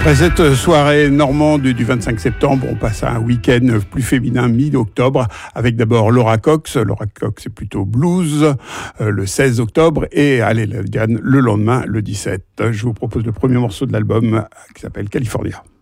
Après cette soirée normande du 25 septembre, on passe à un week-end plus féminin mi-octobre avec d'abord Laura Cox. Laura Cox, c'est plutôt blues le 16 octobre et allez, le lendemain, le 17. Je vous propose le premier morceau de l'album qui s'appelle California.